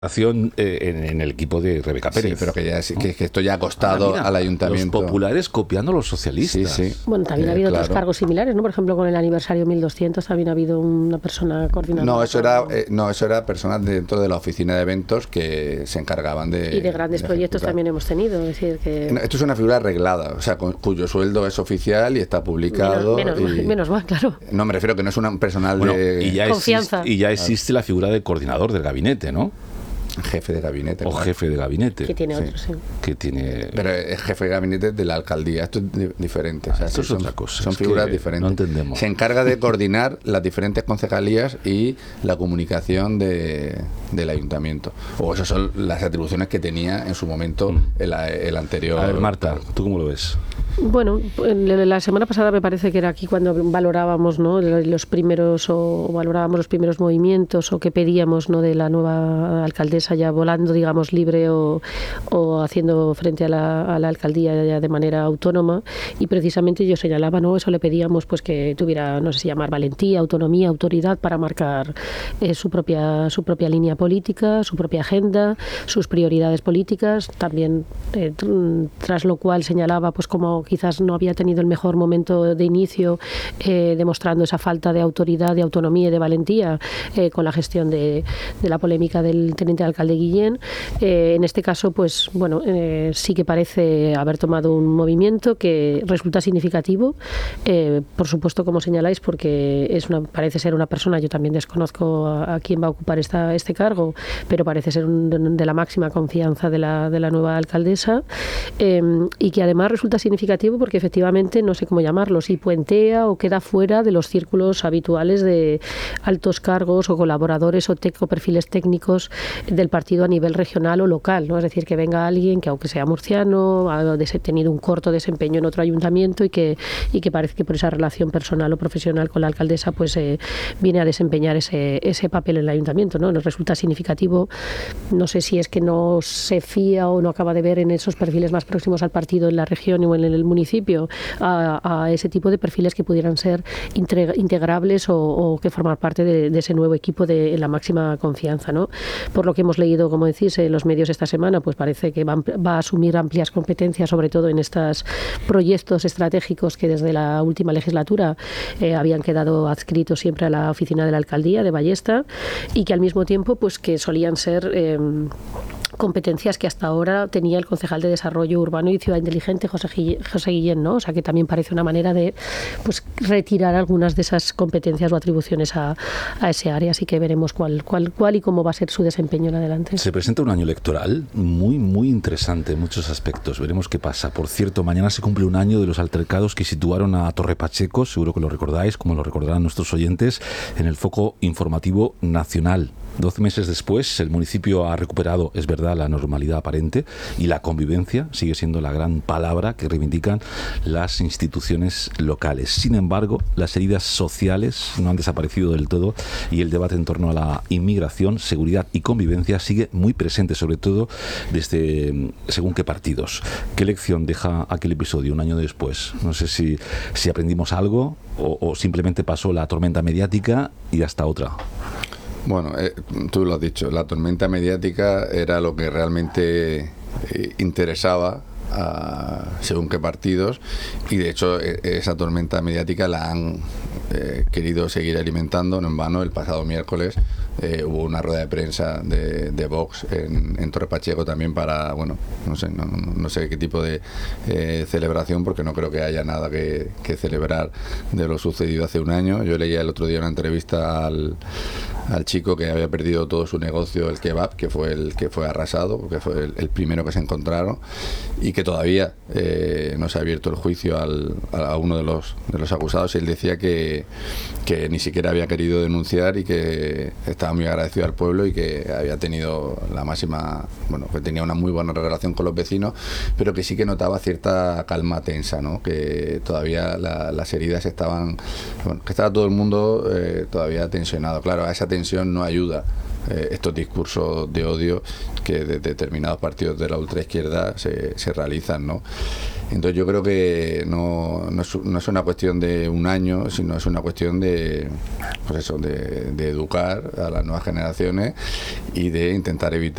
En el equipo de Rebeca Pérez. Sí, pero que esto ya ha costado al ayuntamiento. Los populares copiando a los socialistas. Sí. Bueno, también ha habido otros cargos similares, ¿no? Por ejemplo, con el aniversario 1200 también ha habido una persona coordinadora. No, eso era personas dentro de la oficina de eventos que se encargaban de... Y de grandes proyectos también hemos tenido, es decir que... Esto es una figura arreglada, o sea, cuyo sueldo es oficial y está publicado. Menos mal, claro. No, me refiero que no es un personal de confianza. Y ya existe la figura de coordinador del gabinete, ¿no? Jefe de gabinete. O jefe de gabinete. Que tiene otro, sí. Pero es jefe de gabinete de la alcaldía. Esto es diferente. Esto es otra cosa. Son figuras diferentes. No entendemos. Se encarga de coordinar las diferentes concejalías y la comunicación del ayuntamiento. O esas son las atribuciones que tenía en su momento el anterior. A ver, Marta, ¿tú cómo lo ves? Bueno, la semana pasada me parece que era aquí cuando valorábamos, ¿no?, los primeros movimientos o que pedíamos, ¿no?, de la nueva alcaldesa ya volando, digamos, libre o haciendo frente a la alcaldía ya de manera autónoma, y precisamente yo señalaba, ¿no?, eso le pedíamos, pues que tuviera, no sé si llamar valentía, autonomía, autoridad para marcar su propia línea política, su propia agenda, sus prioridades políticas, también tras lo cual señalaba pues como quizás no había tenido el mejor momento de inicio, demostrando esa falta de autoridad, de autonomía y de valentía con la gestión de la polémica del teniente alcalde Guillén. En este caso, pues bueno, sí que parece haber tomado un movimiento que resulta significativo, por supuesto, como señaláis, porque parece ser una persona, yo también desconozco a quién va a ocupar este cargo, pero parece ser de la máxima confianza de la nueva alcaldesa, y que además resulta significativo porque efectivamente, no sé cómo llamarlo, si puentea o queda fuera de los círculos habituales de altos cargos o colaboradores o perfiles técnicos del partido a nivel regional o local, ¿no? Es decir, que venga alguien que, aunque sea murciano, ha tenido un corto desempeño en otro ayuntamiento y que parece que por esa relación personal o profesional con la alcaldesa pues viene a desempeñar ese papel en el ayuntamiento, ¿no? Nos resulta significativo, no sé si es que no se fía o no acaba de ver en esos perfiles más próximos al partido en la región o en el municipio a ese tipo de perfiles que pudieran ser integrables o que formar parte de ese nuevo equipo de la máxima confianza, ¿no? Por lo que hemos leído, como decís, en los medios esta semana, pues parece que va a asumir amplias competencias, sobre todo en estos proyectos estratégicos que desde la última legislatura habían quedado adscritos siempre a la oficina de la alcaldía de Ballesta, y que al mismo tiempo pues que solían ser competencias que hasta ahora tenía el concejal de Desarrollo Urbano y Ciudad Inteligente, José Guillén, ¿no? O sea que también parece una manera de pues retirar algunas de esas competencias o atribuciones a ese área, así que veremos cuál y cómo va a ser su desempeño en adelante. Se presenta un año electoral muy, muy interesante en muchos aspectos. Veremos qué pasa. Por cierto, mañana se cumple un año de los altercados que situaron a Torre Pacheco, seguro que lo recordáis, como lo recordarán nuestros oyentes, en el foco informativo nacional. 12 meses después, el municipio ha recuperado, es verdad, la normalidad aparente, y la convivencia sigue siendo la gran palabra que reivindican las instituciones locales. Sin embargo, las heridas sociales no han desaparecido del todo y el debate en torno a la inmigración, seguridad y convivencia sigue muy presente, sobre todo desde según qué partidos. ¿Qué lección deja aquel episodio un año después? No sé si aprendimos algo o simplemente pasó la tormenta mediática y hasta otra. Bueno, tú lo has dicho, la tormenta mediática era lo que realmente interesaba según qué partidos, y de hecho esa tormenta mediática la han querido seguir alimentando, no en vano. El pasado miércoles hubo una rueda de prensa de Vox en Torre Pacheco también para, bueno, no sé qué tipo de celebración, porque no creo que haya nada que celebrar de lo sucedido hace un año. Yo leía el otro día una entrevista al chico que había perdido todo su negocio, el kebab, que fue el que fue arrasado, porque fue el primero que se encontraron, y que todavía no se ha abierto el juicio a uno de los acusados, y él decía que ni siquiera había querido denunciar y que estaba muy agradecido al pueblo y que había tenido la máxima, bueno, que tenía una muy buena relación con los vecinos, pero que sí que notaba cierta calma tensa, ¿no? Que todavía las heridas estaban, bueno, que estaba todo el mundo todavía tensionado. Claro, a esa tensión no ayuda estos discursos de odio que de determinados partidos de la ultraizquierda se realizan, ¿no? Entonces yo creo que no es una cuestión de un año, sino es una cuestión de, pues eso, de educar a las nuevas generaciones y de intentar evitar